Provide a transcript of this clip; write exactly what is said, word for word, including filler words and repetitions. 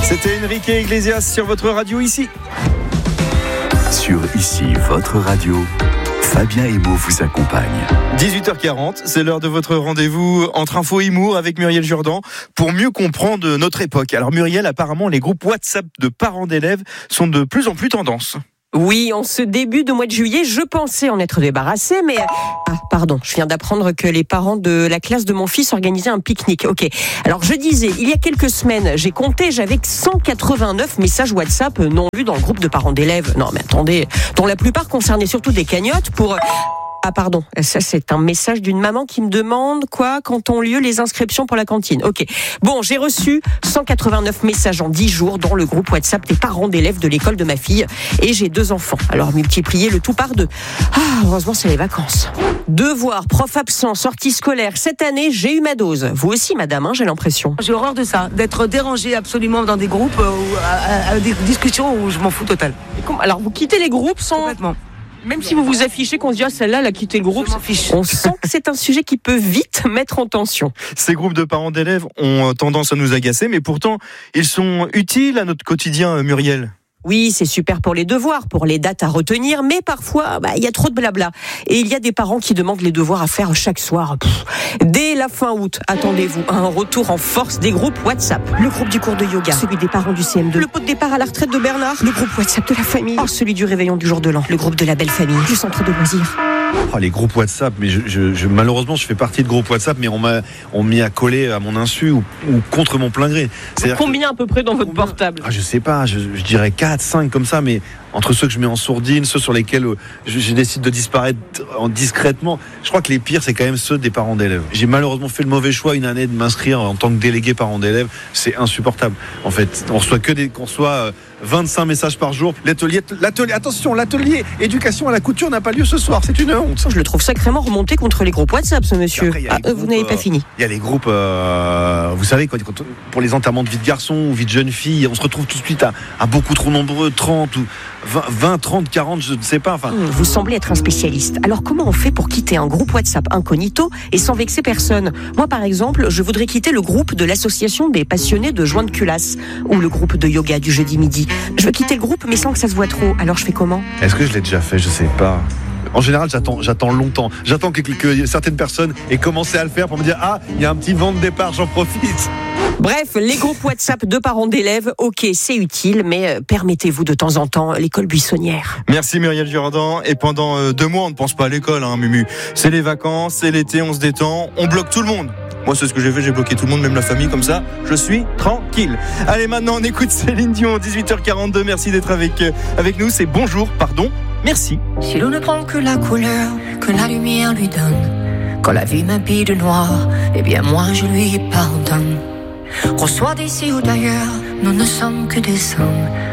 C'était Enrique Iglesias sur votre radio ici. Sur Ici, votre radio, Fabien Emo vous accompagne. dix-huit heures quarante, c'est l'heure de votre rendez-vous entre info et humour avec Muriel Jourdan pour mieux comprendre notre époque. Alors Muriel, apparemment les groupes WhatsApp de parents d'élèves sont de plus en plus tendance. Oui, en ce début de mois de juillet, je pensais en être débarrassée, mais... Ah, pardon, je viens d'apprendre que les parents de la classe de mon fils organisaient un pique-nique. Ok, alors je disais, il y a quelques semaines, j'ai compté, j'avais cent quatre-vingt-neuf messages WhatsApp non lus dans le groupe de parents d'élèves. Non, mais attendez, dont la plupart concernaient surtout des cagnottes pour... Ah pardon, ça c'est un message d'une maman qui me demande quoi quand ont lieu les inscriptions pour la cantine. Ok, bon, j'ai reçu cent quatre-vingt-neuf messages en dix jours dans le groupe WhatsApp des parents d'élèves de l'école de ma fille et j'ai deux enfants. Alors multipliez le tout par deux. Ah, heureusement c'est les vacances. Devoirs, prof absent, sortie scolaire. Cette année, j'ai eu ma dose. Vous aussi madame, hein, j'ai l'impression. J'ai horreur de ça, d'être dérangée absolument dans des groupes euh, ou à, à, à des discussions où je m'en fous total. Alors vous quittez les groupes sans... Complètement. Même si vous vous affichez qu'on se dit ah, celle-là elle a quitté le groupe, on sent que c'est un sujet qui peut vite mettre en tension. Ces groupes de parents d'élèves ont tendance à nous agacer, mais pourtant ils sont utiles à notre quotidien, Muriel. Oui, c'est super pour les devoirs, pour les dates à retenir, mais parfois, bah, il y a trop de blabla. Et il y a des parents qui demandent les devoirs à faire chaque soir. Pff. Dès la fin août, attendez-vous à un retour en force des groupes WhatsApp. Le groupe du cours de yoga, celui des parents du C M deux, le pot de départ à la retraite de Bernard, le groupe WhatsApp de la famille, oh, celui du réveillon du jour de l'an, le groupe de la belle famille, du centre de loisirs. Oh, les groupes WhatsApp, mais je, je, je, malheureusement je fais partie de groupes WhatsApp, mais on m'a on m'y a collé à mon insu ou, ou contre mon plein gré. Combien que, à peu près dans votre combien, portable? ah, Je sais pas, je, je dirais quatre, cinq comme ça, mais entre ceux que je mets en sourdine, ceux sur lesquels je, je décide de disparaître en discrètement, je crois que les pires c'est quand même ceux des parents d'élèves. J'ai malheureusement fait le mauvais choix une année de m'inscrire en tant que délégué parent d'élèves, c'est insupportable. En fait, on reçoit que des, qu'on reçoit vingt-cinq messages par jour. L'atelier, l'atelier, attention, l'atelier éducation à la couture n'a pas lieu ce soir, c'est une honte. Je le trouve sacrément remonté contre les groupes WhatsApp, ce monsieur. Après, ah, groupes, vous n'avez pas fini. Il y a les groupes, euh, vous savez, quand, quand, pour les enterrements de vie de garçon ou vie de jeune fille, on se retrouve tout de suite à, à beaucoup trop nombreux, trente ou vingt, trente, quarante, je ne sais pas. Enfin... Vous semblez être un spécialiste. Alors comment on fait pour quitter un groupe WhatsApp incognito et sans vexer personne? Moi par exemple, je voudrais quitter le groupe de l'association des passionnés de joints de culasse ou le groupe de yoga du jeudi midi. Je veux quitter le groupe mais sans que ça se voit trop. Alors je fais comment? Est-ce que je l'ai déjà fait? Je sais pas. En général, j'attends, j'attends longtemps. J'attends que, que certaines personnes aient commencé à le faire pour me dire « Ah, il y a un petit vent de départ, j'en profite ». Bref, les groupes WhatsApp de parents d'élèves, ok, c'est utile, mais permettez-vous de temps en temps l'école buissonnière. Merci Muriel Jourdan. Et pendant euh, deux mois, on ne pense pas à l'école, hein, Mumu. C'est les vacances, c'est l'été, on se détend, on bloque tout le monde. Moi, c'est ce que j'ai fait, j'ai bloqué tout le monde, même la famille, comme ça, je suis tranquille. Allez, maintenant, on écoute Céline Dion, dix-huit heures quarante-deux. Merci d'être avec, euh, avec nous. C'est bonjour, pardon, merci. Si l'on ne prend que la couleur que la lumière lui donne, quand la vie m'habille de noir, eh bien, moi, je lui pardonne. Qu'on soit d'ici ou d'ailleurs, nous ne sommes que des hommes.